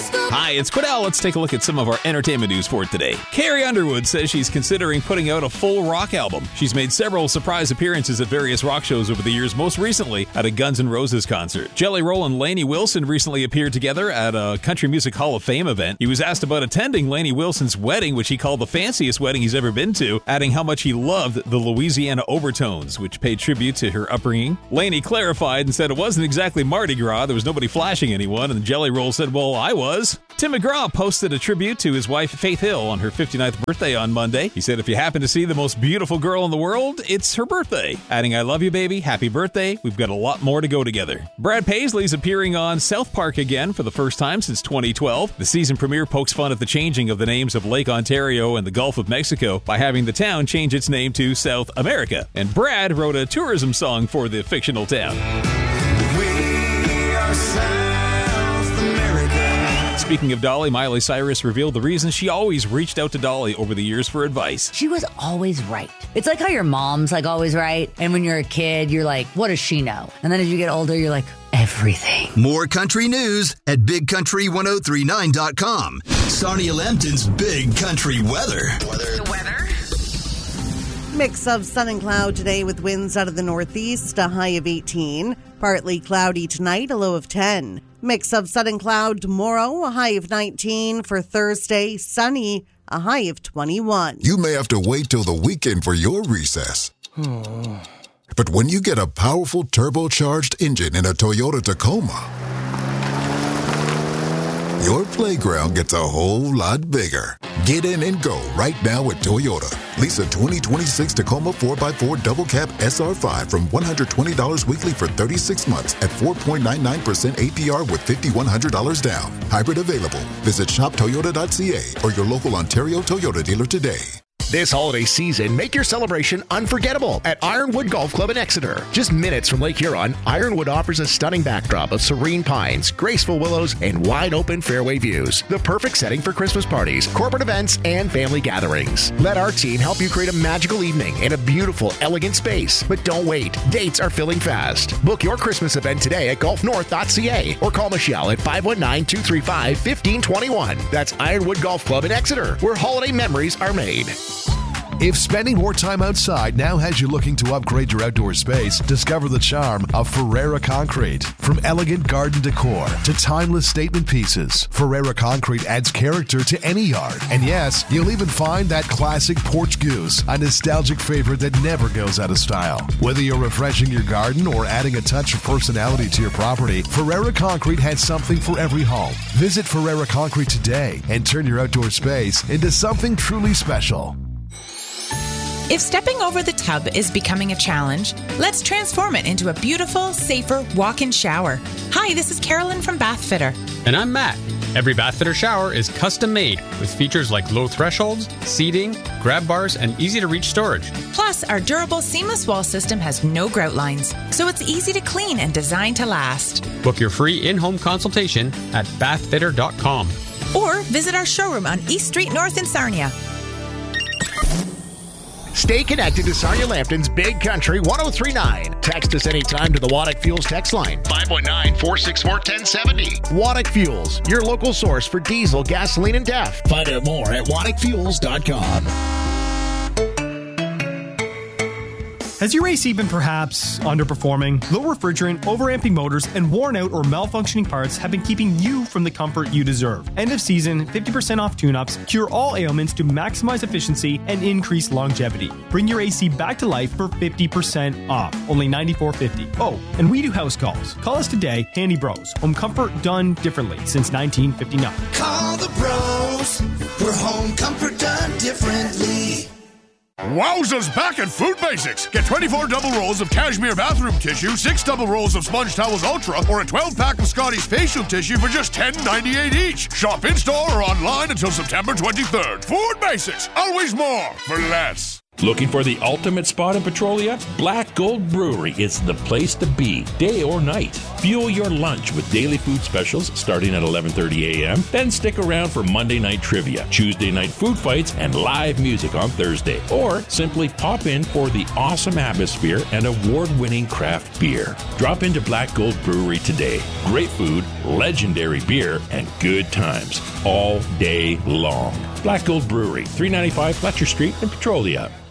Hi, it's Quiddell. Let's take a look at some of our entertainment news for today. Carrie Underwood says she's considering putting out a full rock album. She's made several surprise appearances at various rock shows over the years, most recently at a Guns N' Roses concert. Jelly Roll and Lainey Wilson recently appeared together at a Country Music Hall of Fame event. He was asked about attending Lainey Wilson's wedding, which he called the fanciest wedding he's ever been to, adding how much he loved the Louisiana overtones, which paid tribute to her upbringing. Lainey clarified and said it wasn't exactly Mardi Gras. There was nobody flashing anyone, and Jelly Roll said, well, I was. Tim McGraw posted a tribute to his wife Faith Hill on her 59th birthday on Monday. He said if you happen to see the most beautiful girl in the world, it's her birthday. Adding, I love you, baby. Happy birthday. We've got a lot more to go together. Brad Paisley's appearing on South Park again for the first time since 2012. The season premiere pokes fun at the changing of the names of Lake Ontario and the Gulf of Mexico by having the town change its name to South America. And Brad wrote a tourism song for the fictional town. We are South America. Speaking of Dolly, Miley Cyrus revealed the reason she always reached out to Dolly over the years for advice. She was always right. It's like how your mom's like always right, and when you're a kid, you're like, what does she know? And then as you get older, you're like, everything. More country news at BigCountry1039.com. Sarnia Lambton's Big Country Weather. The weather? Mix of sun and cloud today with winds out of the northeast, a high of 18. Partly cloudy tonight, a low of 10. Mix of sun and cloud tomorrow, a high of 19. For Thursday, sunny, a high of 21. You may have to wait till the weekend for your recess. But when you get a powerful turbocharged engine in a Toyota Tacoma, your playground gets a whole lot bigger. Get in and go right now at Toyota. Lease a 2026 Tacoma 4x4 Double Cab SR5 from $120 weekly for 36 months at 4.99% APR with $5,100 down. Hybrid available. Visit shoptoyota.ca or your local Ontario Toyota dealer today. This holiday season, make your celebration unforgettable at Ironwood Golf Club in Exeter. Just minutes from Lake Huron, Ironwood offers a stunning backdrop of serene pines, graceful willows, and wide-open fairway views. The perfect setting for Christmas parties, corporate events, and family gatherings. Let our team help you create a magical evening in a beautiful, elegant space. But don't wait. Dates are filling fast. Book your Christmas event today at golfnorth.ca or call Michelle at 519-235-1521. That's Ironwood Golf Club in Exeter, where holiday memories are made. If spending more time outside now has you looking to upgrade your outdoor space, discover the charm of Ferreira Concrete. From elegant garden decor to timeless statement pieces, Ferreira Concrete adds character to any yard. And yes, you'll even find that classic porch goose, a nostalgic favorite that never goes out of style. Whether you're refreshing your garden or adding a touch of personality to your property, Ferreira Concrete has something for every home. Visit Ferreira Concrete today and turn your outdoor space into something truly special. If stepping over the tub is becoming a challenge, let's transform it into a beautiful, safer walk-in shower. Hi, this is Carolyn from Bath Fitter. And I'm Matt. Every Bath Fitter shower is custom made with features like low thresholds, seating, grab bars, and easy-to-reach storage. Plus, our durable seamless wall system has no grout lines, so it's easy to clean and designed to last. Book your free in-home consultation at bathfitter.com. Or visit our showroom on East Street North in Sarnia. Stay connected to Sarnia Lambton's Big Country 1039. Text us anytime to the Waddick Fuels text line, 519-464-1070. Waddick Fuels, your local source for diesel, gasoline, and DEF. Find out more at waddickfuels.com. Has your AC been perhaps underperforming? Low refrigerant, overamping motors, and worn out or malfunctioning parts have been keeping you from the comfort you deserve. End of season, 50% off tune-ups, cure all ailments to maximize efficiency and increase longevity. Bring your AC back to life for 50% off, only $94.50. Oh, and we do house calls. Call us today, Handy Bros. Home comfort done differently since 1959. Call the bros for home comfort done differently. Wowzers back at Food Basics. Get 24 double rolls of cashmere bathroom tissue, 6 double rolls of Sponge Towels Ultra, or a 12-pack of Scotty's facial tissue for just $10.98 each. Shop in-store or online until September 23rd. Food Basics. Always more for less. Looking for the ultimate spot in Petrolia? Black Gold Brewery is the place to be, day or night. Fuel your lunch with daily food specials starting at 11:30 a.m. Then stick around for Monday night trivia, Tuesday night food fights, and live music on Thursday. Or simply pop in for the awesome atmosphere and award-winning craft beer. Drop into Black Gold Brewery today. Great food, legendary beer, and good times all day long. Black Gold Brewery, 395 Fletcher Street in Petrolia.